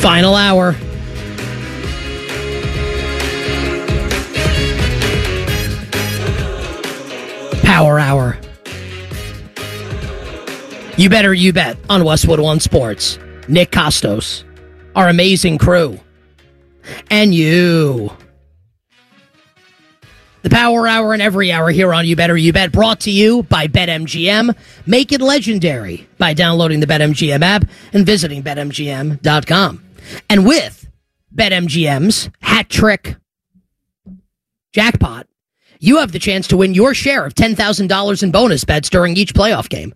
Final hour. Power hour. You better you bet on Westwood One Sports. Nick Costos, our amazing crew, and you. The Power Hour and every hour here on You Better You Bet, brought to you by BetMGM. Make it legendary by downloading the BetMGM app and visiting BetMGM.com. And with BetMGM's Hat Trick Jackpot, you have the chance to win your share of $10,000 in bonus bets during each playoff game.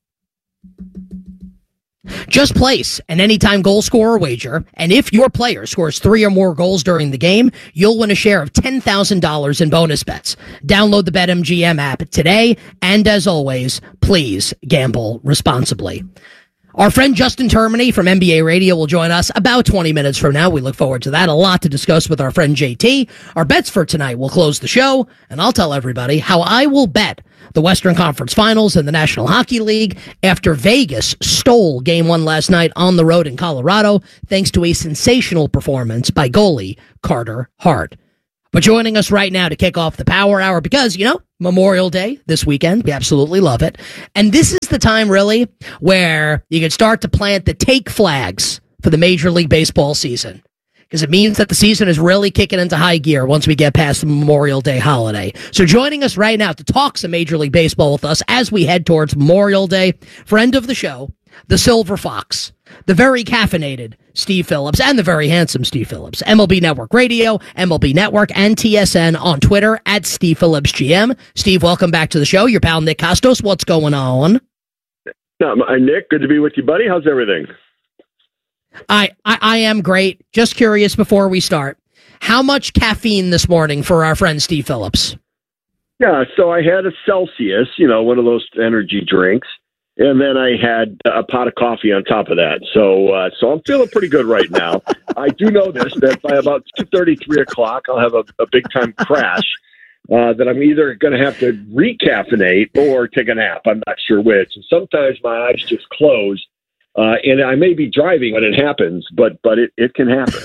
Just place an anytime goal scorer wager, and if your player scores 3 or more goals during the game, you'll win a share of $10,000 in bonus bets. Download the BetMGM app today, and as always, please gamble responsibly. Our friend Justin Termini from NBA Radio will join us about 20 minutes from now. We look forward to that. A lot to discuss with our friend JT. Our bets for tonight will close the show, and I'll tell everybody how I will bet the Western Conference Finals in the National Hockey League after Vegas stole Game 1 last night on the road in Colorado, thanks to a sensational performance by goalie Carter Hart. But joining us right now to kick off the Power Hour, because, you know, Memorial Day this weekend, we absolutely love it. And this is the time, really, where you can start to plant the take flags for the Major League Baseball season. Because it means that the season is really kicking into high gear once we get past the Memorial Day holiday. So joining us right now to talk some Major League Baseball with us as we head towards Memorial Day, friend of the show, the Silver Fox, the very caffeinated Steve Phillips, and the very handsome Steve Phillips. MLB Network Radio, MLB Network, and TSN on Twitter at Steve Phillips GM. Steve, welcome back to the show. Your pal Nick Costos, what's going on? Nick, good to be with you, buddy. How's everything? I am great. Just curious before we start, how much caffeine this morning for our friend Steve Phillips? Yeah, so I had a Celsius, one of those energy drinks, and then I had a pot of coffee on top of that. So I'm feeling pretty good right now. I do know this, that by about 2:30, 3 o'clock, I'll have a big-time crash that I'm either going to have to recaffeinate or take a nap. I'm not sure which. And sometimes my eyes just close. And I may be driving when it happens, but it can happen.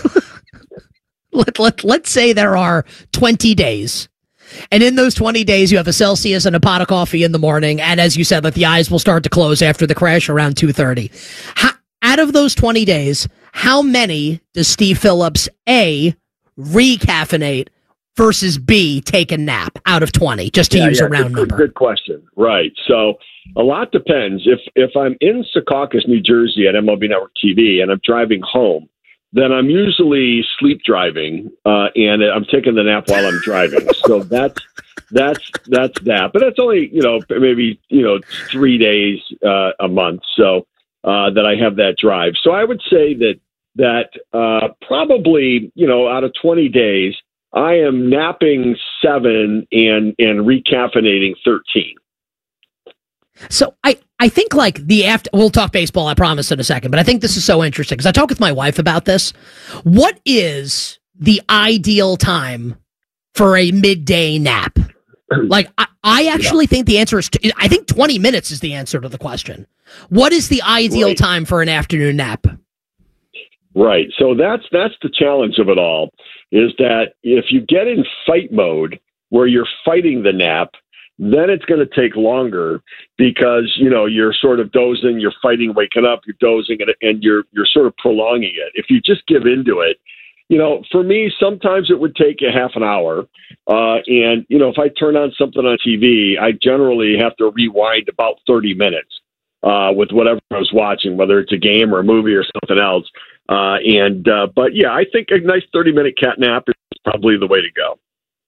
Let's say there are 20 days. And in those 20 days, you have a Celsius and a pot of coffee in the morning. And as you said, that the eyes will start to close after the crash around 2:30. Out of those 20 days, how many does Steve Phillips, A, recaffeinate versus B, take a nap out of 20, just to use a round number? Good question. Right. So a lot depends. If I'm in Secaucus, New Jersey at MLB Network TV and I'm driving home, then I'm usually sleep driving and I'm taking the nap while I'm driving. So that's that. But that's only, maybe, 3 days a month. So that I have that drive. So I would say that probably, out of 20 days, I am napping 7 and recaffeinating 13. So I think we'll talk baseball, I promise, in a second, but I think this is so interesting because I talked with my wife about this. What is the ideal time for a midday nap? I actually think the answer is, I think 20 minutes is the answer to the question. What is the ideal time for an afternoon nap? Right. So that's the challenge of it all, is that if you get in fight mode where you're fighting the nap, then it's going to take longer because, you're sort of dozing, you're fighting, waking up, you're dozing, and you're sort of prolonging it. If you just give into it, for me, sometimes it would take a half an hour. And if I turn on something on TV, I generally have to rewind about 30 minutes with whatever I was watching, whether it's a game or a movie or something else. But yeah, I think a nice 30-minute cat nap is probably the way to go.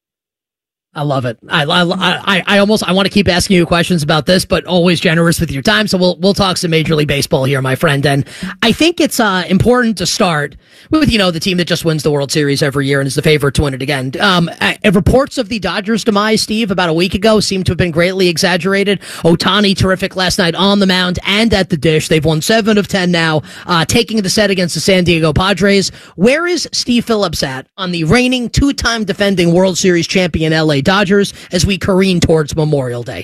I love it. I want to keep asking you questions about this, but always generous with your time. So we'll talk some Major League Baseball here, my friend. And I think it's important to start with, the team that just wins the World Series every year and is the favorite to win it again. Reports of the Dodgers' demise, Steve, about a week ago seem to have been greatly exaggerated. Ohtani, terrific last night on the mound and at the dish. They've won 7 of 10 now, taking the set against the San Diego Padres. Where is Steve Phillips at on the reigning 2-time defending World Series champion LA Dodgers as we careen towards Memorial Day?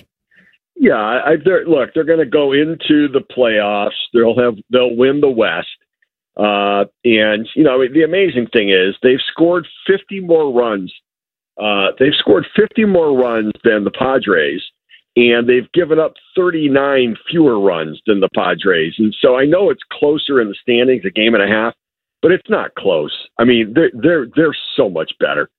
Yeah, they're going to go into the playoffs. They'll win the West. And, the amazing thing is they've scored 50 more runs. They've scored 50 more runs than the Padres, and they've given up 39 fewer runs than the Padres. And so I know it's closer in the standings, a game and a half, but it's not close. I mean, they're so much better.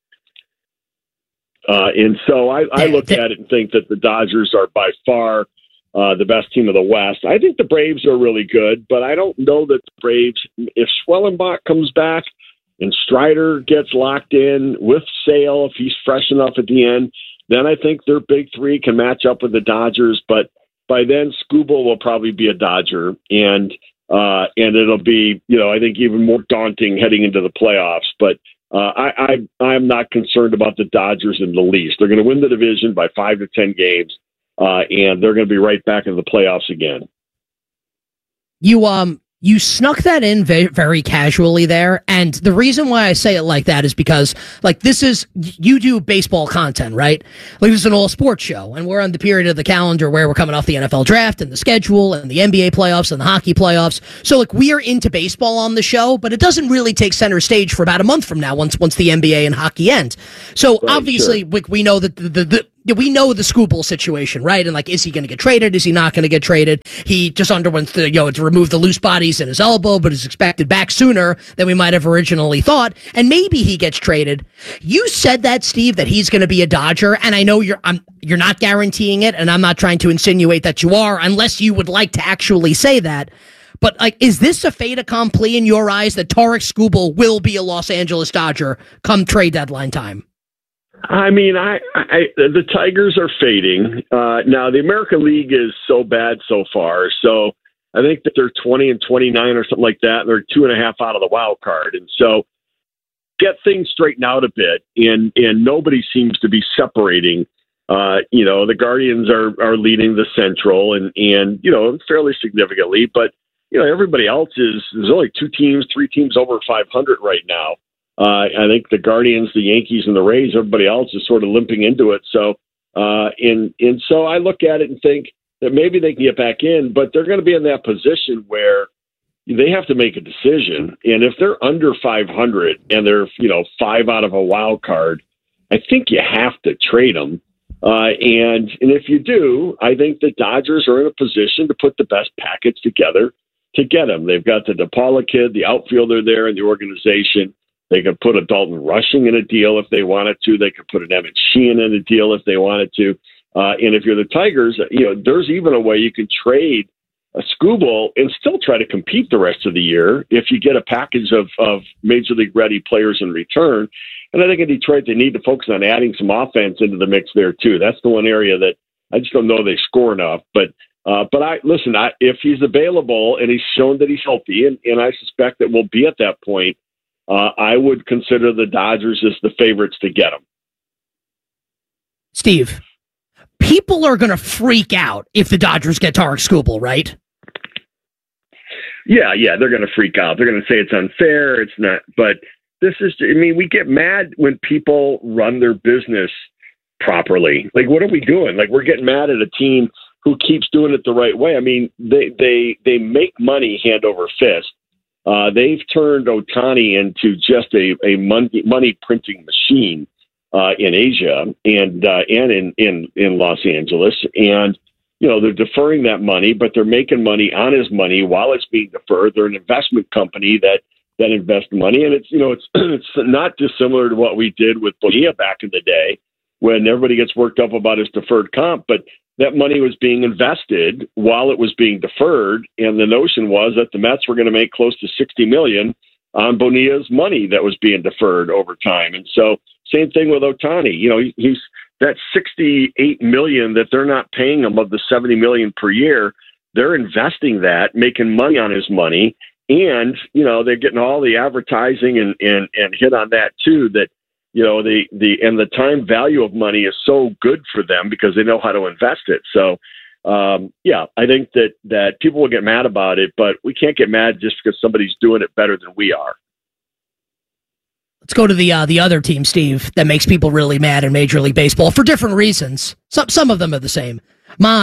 And so I look at it and think that the Dodgers are by far the best team of the West. I think the Braves are really good, but I don't know that the Braves, if Schwellenbach comes back and Strider gets locked in with Sale, if he's fresh enough at the end, then I think their big three can match up with the Dodgers. But by then, Skubal will probably be a Dodger, and it'll be, I think even more daunting heading into the playoffs. But I'm not concerned about the Dodgers in the least. They're going to win the division by 5 to 10 games, and they're going to be right back in the playoffs again. You snuck that in very, very casually there, and the reason why I say it like that is because, you do baseball content, right? Like, this is an all-sports show, and we're on the period of the calendar where we're coming off the NFL draft and the schedule and the NBA playoffs and the hockey playoffs. So, we are into baseball on the show, but it doesn't really take center stage for about a month from now once the NBA and hockey end. So, right, obviously, sure, we know that we know the Skubal situation, right? And is he going to get traded? Is he not going to get traded? He just underwent to remove the loose bodies in his elbow, but is expected back sooner than we might have originally thought. And maybe he gets traded. You said that, Steve, that he's going to be a Dodger, and I know you're not guaranteeing it, and I'm not trying to insinuate that you are, unless you would like to actually say that. But is this a fait accompli in your eyes that Tarik Skubal will be a Los Angeles Dodger come trade deadline time? I mean, the Tigers are fading. Now, the American League is so bad so far. So I think that they're 20 and 29 or something like that. And they're 2.5 out of the wild card. And so get things straightened out a bit. And nobody seems to be separating. The Guardians are leading the Central and fairly significantly. But, everybody else there's only 3 teams over 500 right now. I think the Guardians, the Yankees, and the Rays, everybody else is sort of limping into it. So, and so I look at it and think that maybe they can get back in, but they're going to be in that position where they have to make a decision. And if they're under 500 and they're, 5 out of a wild card, I think you have to trade them. And if you do, I think the Dodgers are in a position to put the best package together to get them. They've got the DePaula kid, the outfielder there in the organization. They could put a Dalton Rushing in a deal if they wanted to. They could put an Emmett Sheehan in a deal if they wanted to. And if you're the Tigers, there's even a way you can trade a Skubal and still try to compete the rest of the year if you get a package of Major League ready players in return. And I think in Detroit, they need to focus on adding some offense into the mix there too. That's the one area that I just don't know they score enough. But if he's available and he's shown that he's healthy, and I suspect that we'll be at that point, I would consider the Dodgers as the favorites to get him. Steve, people are going to freak out if the Dodgers get Tarik Skubal, right? Yeah, they're going to freak out. They're going to say it's unfair. It's not. But we get mad when people run their business properly. What are we doing? We're getting mad at a team who keeps doing it the right way. I mean, they make money hand over fist. They've turned Ohtani into just a money printing machine in Asia and in Los Angeles, and they're deferring that money, but they're making money on his money while it's being deferred. They're an investment company that invests money, and it's not dissimilar to what we did with Bonilla back in the day when everybody gets worked up about his deferred comp, but that money was being invested while it was being deferred, and the notion was that the Mets were going to make close to $60 million on Bonilla's money that was being deferred over time. And so, same thing with Ohtani. He's that $68 million that they're not paying him of the $70 million per year. They're investing that, making money on his money, and they're getting all the advertising and hit on that too. That the time value of money is so good for them because they know how to invest it. So, I think that people will get mad about it, but we can't get mad just because somebody's doing it better than we are. Let's go to the other team, Steve, that makes people really mad in Major League Baseball for different reasons. Some of them are the same. My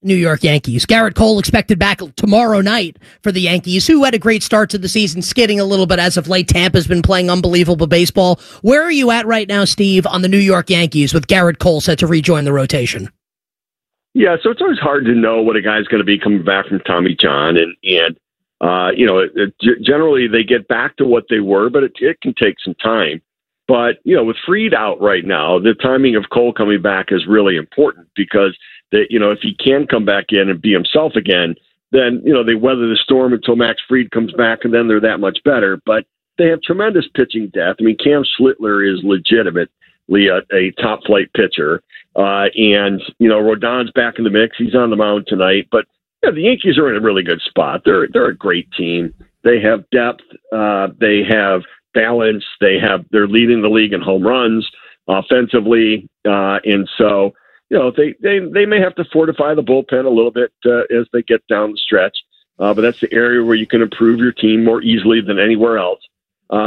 New York Yankees. Garrett Cole expected back tomorrow night for the Yankees, who had a great start to the season, skidding a little bit as of late. Tampa's been playing unbelievable baseball. Where are you at right now, Steve, on the New York Yankees with Garrett Cole set to rejoin the rotation? Yeah, so it's always hard to know what a guy's going to be coming back from Tommy John, and generally they get back to what they were, but it can take some time. But, with Fried out right now, the timing of Cole coming back is really important because, if he can come back in and be himself again, then, they weather the storm until Max Fried comes back, and then they're that much better. But they have tremendous pitching depth. I mean, Cam Schlittler is legitimately a top-flight pitcher. And Rodon's back in the mix. He's on the mound tonight. But the Yankees are in a really good spot. They're a great team. They have depth. They have balance. They're leading the league in home runs offensively, and so they may have to fortify the bullpen a little bit as they get down the stretch. But that's the area where you can improve your team more easily than anywhere else. So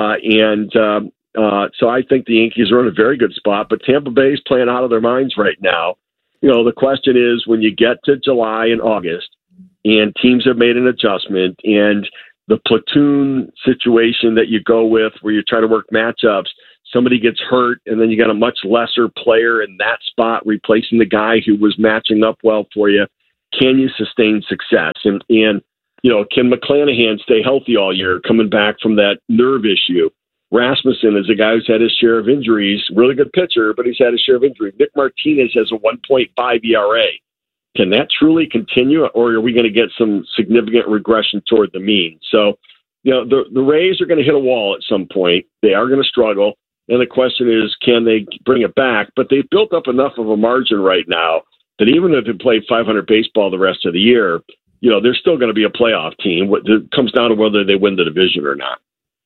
I think the Yankees are in a very good spot. But Tampa Bay is playing out of their minds right now. The question is when you get to July and August, and teams have made an adjustment, and the platoon situation that you go with where you try to work matchups, somebody gets hurt, and then you got a much lesser player in that spot replacing the guy who was matching up well for you. Can you sustain success? And can McClanahan stay healthy all year coming back from that nerve issue? Rasmussen is a guy who's had his share of injuries, really good pitcher, but he's had his share of injury. Nick Martinez has a 1.5 ERA. Can that truly continue, or are we going to get some significant regression toward the mean? So, the Rays are going to hit a wall at some point. They are going to struggle, and the question is, can they bring it back? But they've built up enough of a margin right now that even if they play 500 baseball the rest of the year, they're still going to be a playoff team. It comes down to whether they win the division or not.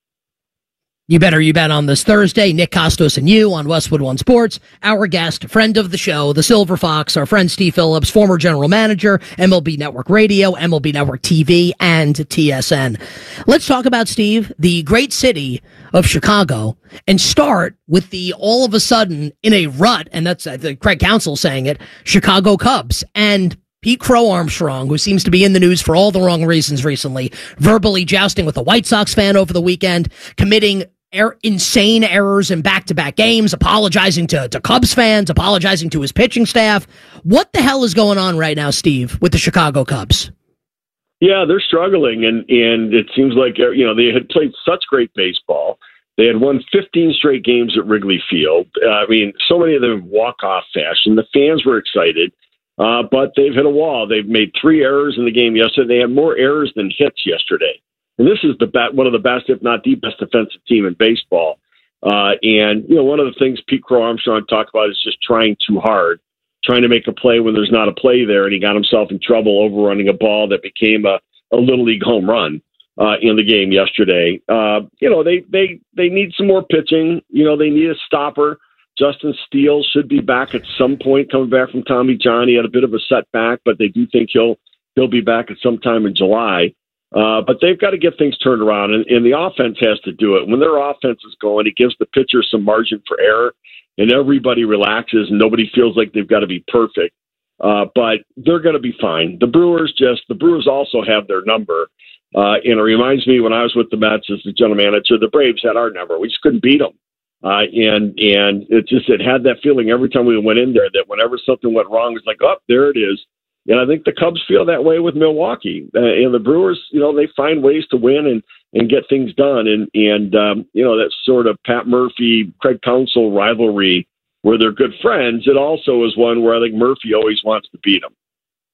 You bet on this Thursday. Nick Costos and you on Westwood One Sports. Our guest, friend of the show, the Silver Fox, our friend Steve Phillips, former general manager, MLB Network Radio, MLB Network TV, and TSN. Let's talk about, Steve, the great city of Chicago, and start with the all of a sudden in a rut, and that's Craig Counsell saying it, Chicago Cubs. And Pete Crow Armstrong, who seems to be in the news for all the wrong reasons recently, verbally jousting with a White Sox fan over the weekend, committing insane errors in back-to-back games, apologizing to Cubs fans, apologizing to his pitching staff. What the hell is going on right now, Steve, with the Chicago Cubs? Yeah, they're struggling, and it seems like they had played such great baseball. They had won 15 straight games at Wrigley Field. So many of them in walk-off fashion. The fans were excited. But they've hit a wall. They've made 3 errors in the game yesterday. They had more errors than hits yesterday. And this is one of the best, if not the best, defensive team in baseball. One of the things Pete Crow Armstrong talked about is just trying too hard, trying to make a play when there's not a play there. And he got himself in trouble overrunning a ball that became a Little League home run in the game yesterday. They need some more pitching. They need a stopper. Justin Steele should be back at some point, coming back from Tommy John. He had a bit of a setback, but they do think he'll be back at some time in July. But they've got to get things turned around, and the offense has to do it. When their offense is going, it gives the pitcher some margin for error, and everybody relaxes, and nobody feels like they've got to be perfect. But they're going to be fine. The Brewers also have their number. And it reminds me when I was with the Mets as the general manager, the Braves had our number. We just couldn't beat them. And it had that feeling every time we went in there that whenever something went wrong, it's like, oh, there it is. And I think the Cubs feel that way with Milwaukee. And the Brewers, they find ways to win and get things done. And that sort of Pat Murphy, Craig Counsell rivalry where they're good friends, it also is one where I think Murphy always wants to beat him.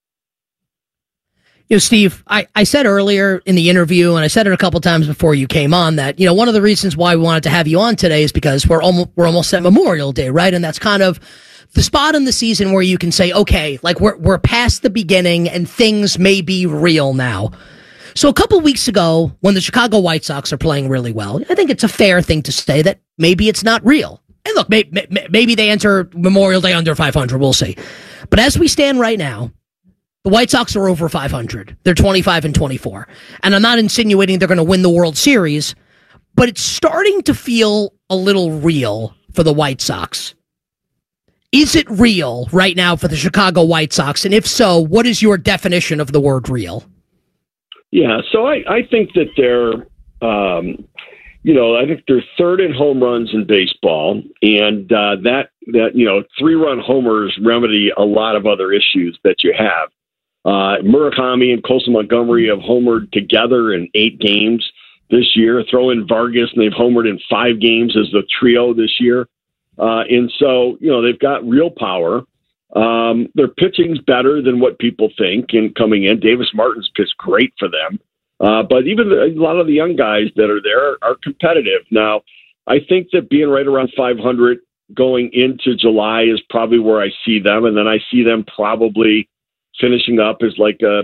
Steve, I said earlier in the interview, and I said it a couple times before you came on, that, one of the reasons why we wanted to have you on today is because we're almost at Memorial Day, right? And that's kind of the spot in the season where you can say, okay, like we're past the beginning and things may be real now. So a couple weeks ago, when the Chicago White Sox are playing really well, I think it's a fair thing to say that maybe it's not real. And look, maybe they enter Memorial Day under 500. We'll see. But as we stand right now, the White Sox are over 500. They're 25-24. And I'm not insinuating they're going to win the World Series, but it's starting to feel a little real for the White Sox. Is it real right now for the Chicago White Sox? And if so, what is your definition of the word real? Yeah, so I think that they're, I think they're third in home runs in baseball, and that 3-run homers remedy a lot of other issues that you have. Murakami and Colson Montgomery have homered together in 8 games this year. Throw in Vargas, and they've homered in 5 games as the trio this year. And so, they've got real power. Their pitching's better than what people think in coming in. Davis Martin's pitched great for them. But even a lot of the young guys that are there are competitive. Now, I think that being right around 500 going into July is probably where I see them. And then I see them probably finishing up as like a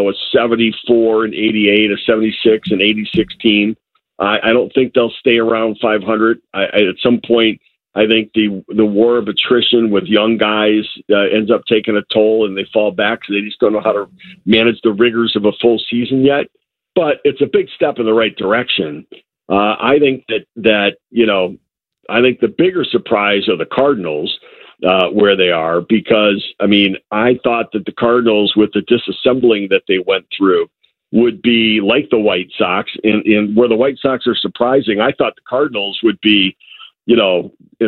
74 and 88, a 76 and 86 team. I don't think they'll stay around 500. At some point, I think the war of attrition with young guys ends up taking a toll, and they fall back because they just don't know how to manage the rigors of a full season yet. But it's a big step in the right direction. I think that I think the bigger surprise are the Cardinals where they are, because I thought that the Cardinals, with the disassembling that they went through, would be like the White Sox, and where the White Sox are surprising, I thought the Cardinals would be, a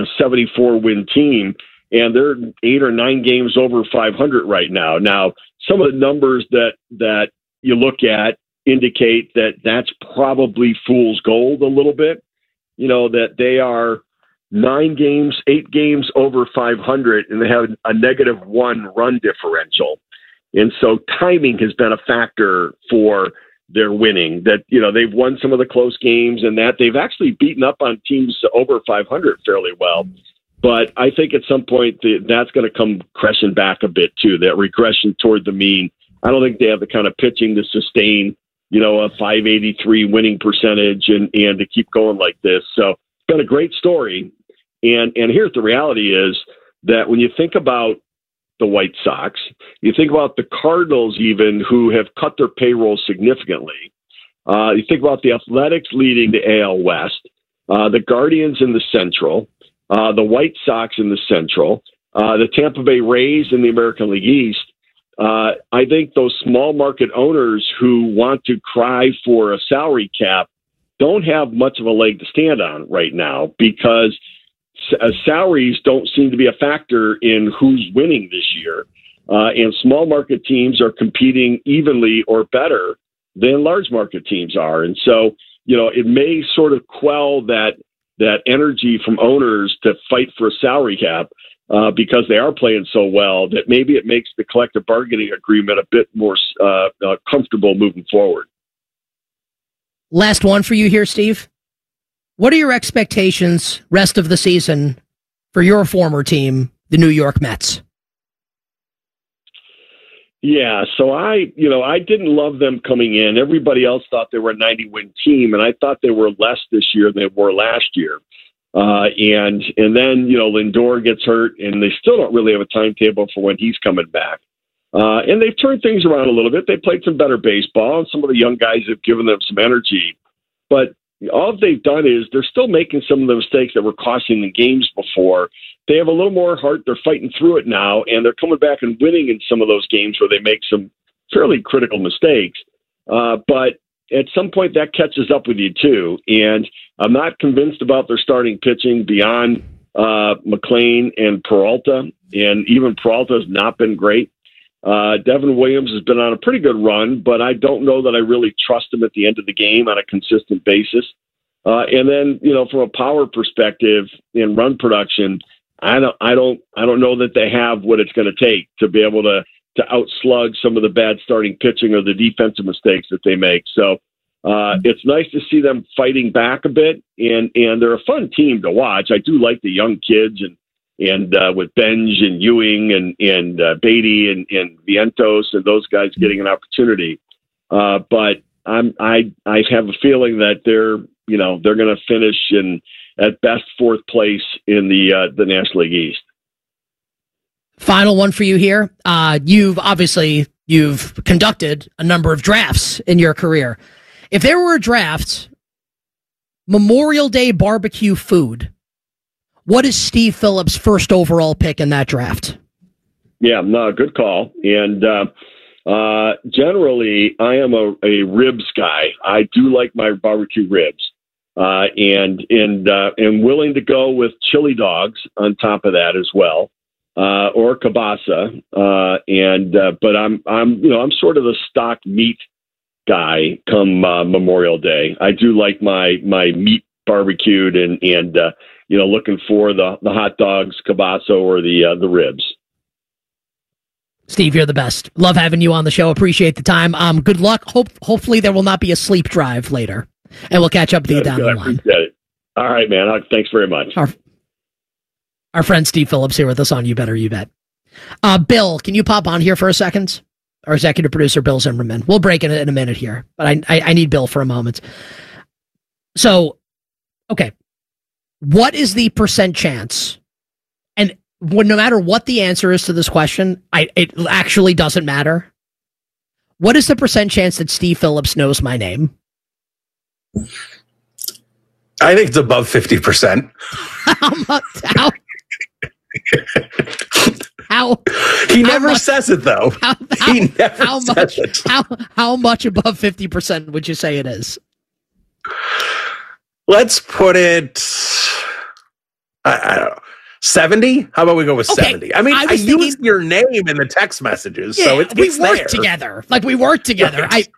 74-win team, and they're 8 or 9 games over 500 right now. Now, some of the numbers that you look at indicate that that's probably fool's gold a little bit, that they are 8 games over 500, and they have a -1 run differential. And so timing has been a factor for their winning, that, they've won some of the close games, and that they've actually beaten up on teams over 500 fairly well. But I think at some point that's going to come crashing back a bit too, that regression toward the mean. I don't think they have the kind of pitching to sustain, a 583 winning percentage and to keep going like this. So it's been a great story. And here's the reality is that when you think about the White Sox, you think about the Cardinals even, who have cut their payroll significantly. You think about the Athletics leading the AL West, the Guardians in the Central, the White Sox in the Central, the Tampa Bay Rays in the American League East. I think those small market owners who want to cry for a salary cap don't have much of a leg to stand on right now, because salaries don't seem to be a factor in who's winning this year. And small market teams are competing evenly or better than large market teams are. And so, it may sort of quell that energy from owners to fight for a salary cap because they are playing so well, that maybe it makes the collective bargaining agreement a bit more comfortable moving forward. Last one for you here, Steve. What are your expectations rest of the season for your former team, the New York Mets? Yeah, so I didn't love them coming in. Everybody else thought they were a 90-win team, and I thought they were less this year than they were last year. And then, Lindor gets hurt, and they still don't really have a timetable for when he's coming back. And they've turned things around a little bit. They played some better baseball, and some of the young guys have given them some energy. But all they've done is they're still making some of the mistakes that were costing the games before. They have a little more heart. They're fighting through it now, and they're coming back and winning in some of those games where they make some fairly critical mistakes. But at some point that catches up with you too. And I'm not convinced about their starting pitching beyond McClain and Peralta. And even Peralta has not been great. Devin Williams has been on a pretty good run, but I don't know that I really trust him at the end of the game on a consistent basis. And then, from a power perspective in run production, I don't know that they have what it's going to take to be able to outslug some of the bad starting pitching or the defensive mistakes that they make. So it's nice to see them fighting back a bit, and they're a fun team to watch. I do like the young kids, and with Benj and Ewing and Beatty and Vientos and those guys getting an opportunity. But I have a feeling that they're going to finish in at best 4th place in the National League East. Final one for you here. You've conducted a number of drafts in your career. If there were a draft, Memorial Day barbecue food, What is Steve Phillips' first overall pick in that draft? Yeah, no, good call. And generally, I am a ribs guy. I do like my barbecue ribs, and am willing to go with chili dogs on top of that as well, or kielbasa. But I'm sort of the stock meat guy come Memorial Day. I do like my meat barbecued and looking for the hot dogs, kielbasa, or the ribs. Steve, you're the best. Love having you on the show. Appreciate the time. Good luck. Hopefully there will not be a sleep drive later, and we'll catch up with you down the line. Appreciate it. All right, man. Thanks very much. Our friend Steve Phillips here with us on You Better You Bet. Bill, can you pop on here for a second? Our executive producer, Bill Zimmerman. We'll break in a minute here, but I need Bill for a moment. So, okay. What is the percent chance? And no matter what the answer is to this question, it actually doesn't matter. What is the percent chance that Steve Phillips knows my name? I think it's above 50%. How? He never says it, though. He never says it. How much above 50% would you say it is? Let's put it, I don't know, 70? How about we go with 70? I mean, I used your name in the text messages, so it's we work there. together. Like, we work together. Right.